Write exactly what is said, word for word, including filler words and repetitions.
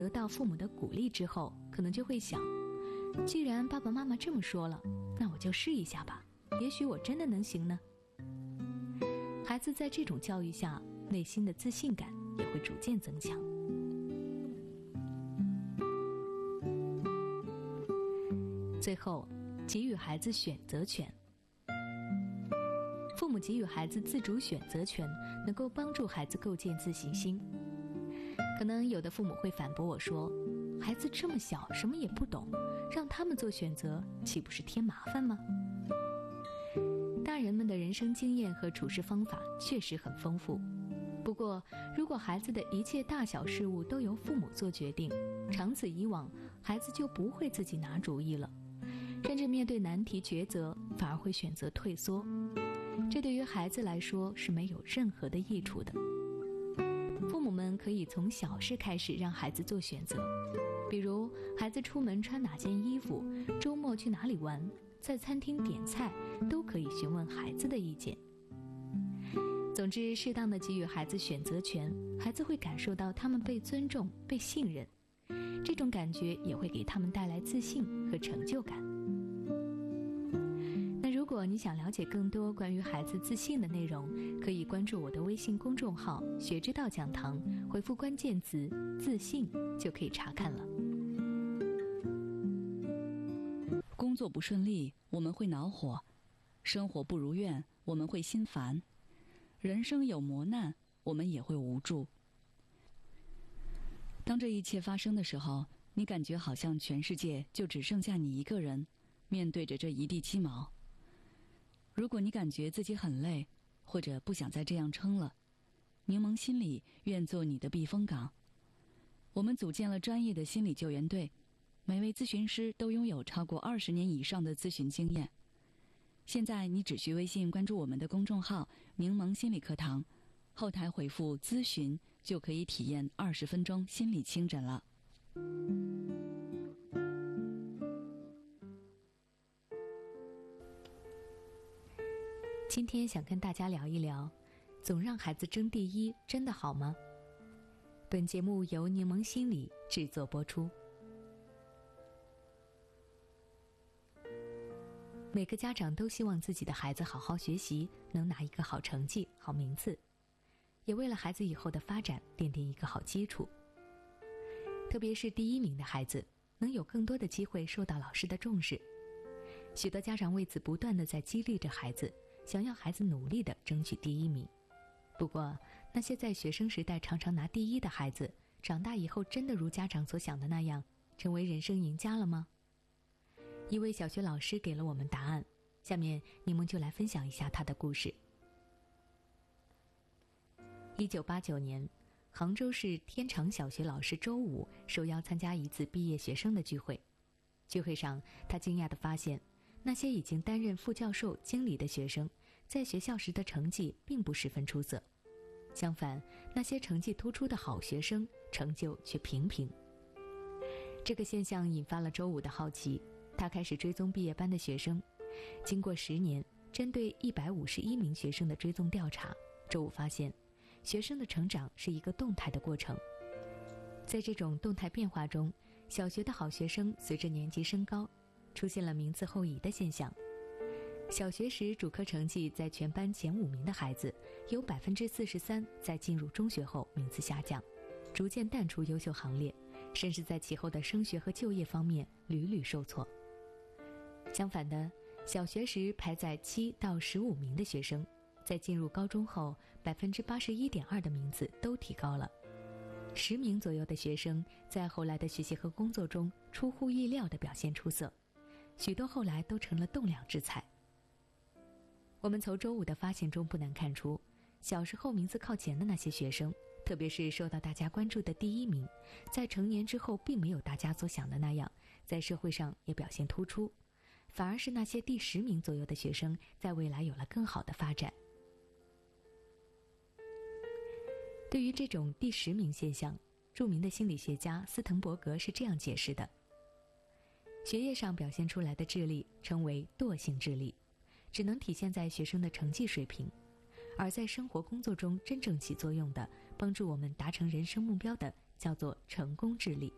得到父母的鼓励之后，可能就会想，既然爸爸妈妈这么说了，那我就试一下吧，也许我真的能行呢。孩子在这种教育下，内心的自信感也会逐渐增强。最后，给予孩子选择权。父母给予孩子自主选择权，能够帮助孩子构建自信心。可能有的父母会反驳我说，孩子这么小，什么也不懂，让他们做选择，岂不是添麻烦吗？大人们的人生经验和处事方法确实很丰富，不过如果孩子的一切大小事务都由父母做决定，长此以往，孩子就不会自己拿主意了，甚至面对难题抉择反而会选择退缩，这对于孩子来说是没有任何的益处的。父母们可以从小事开始让孩子做选择，比如孩子出门穿哪件衣服，周末去哪里玩，在餐厅点菜，都可以询问孩子的意见。总之，适当的给予孩子选择权，孩子会感受到他们被尊重、被信任，这种感觉也会给他们带来自信和成就感。如果你想了解更多关于孩子自信的内容，可以关注我的微信公众号“学之道讲堂”，回复关键词“自信”就可以查看了。 工作不顺利，我们会恼火；生活不如愿，我们会心烦；人生有磨难，我们也会无助。当这一切发生的时候，你感觉好像全世界就只剩下你一个人，面对着这一地鸡毛。如果你感觉自己很累，或者不想再这样撑了，柠檬心理愿做你的避风港。我们组建了专业的心理救援队，每位咨询师都拥有超过二十年以上的咨询经验。现在你只需微信关注我们的公众号“柠檬心理课堂”，后台回复“咨询”就可以体验二十分钟心理清诊了。 今天想跟大家聊一聊，总让孩子争第一，真的好吗？本节目由柠檬心理制作播出。每个家长都希望自己的孩子好好学习，能拿一个好成绩、好名次，也为了孩子以后的发展奠定一个好基础。特别是第一名的孩子，能有更多的机会受到老师的重视。许多家长为此不断地在激励着孩子，想要孩子努力地争取第一名。不过，那些在学生时代常常拿第一的孩子，长大以后真的如家长所想的那样，成为人生赢家了吗？一位小学老师给了我们答案，下面柠檬就来分享一下他的故事。一九八九年，杭州市天长小学老师周武受邀参加一次毕业学生的聚会。聚会上，他惊讶地发现，那些已经担任副教授、经理的学生，在学校时的成绩并不十分出色，相反，那些成绩突出的好学生，成就却平平。这个现象引发了周武的好奇，他开始追踪毕业班的学生。经过十年，针对一百五十一名学生的追踪调查，周武发现，学生的成长是一个动态的过程。在这种动态变化中，小学的好学生随着年级升高，出现了名次后移的现象。小学时主科成绩在全班前五名的孩子，有百分之四十三在进入中学后名次下降，逐渐淡出优秀行列，甚至在其后的升学和就业方面屡屡受挫。相反的，小学时排在七到十五名的学生，在进入高中后，百分之八十一点二的名次都提高了。十名左右的学生在后来的学习和工作中出乎意料地表现出色，许多后来都成了栋梁之才。我们从周武的发现中不难看出，小时候名次靠前的那些学生，特别是受到大家关注的第一名，在成年之后并没有大家所想的那样，在社会上也表现突出，反而是那些第十名左右的学生，在未来有了更好的发展。对于这种第十名现象，著名的心理学家斯滕伯格是这样解释的：学业上表现出来的智力称为惰性智力，只能体现在学生的成绩水平，而在生活工作中真正起作用的，帮助我们达成人生目标的，叫做成功智力。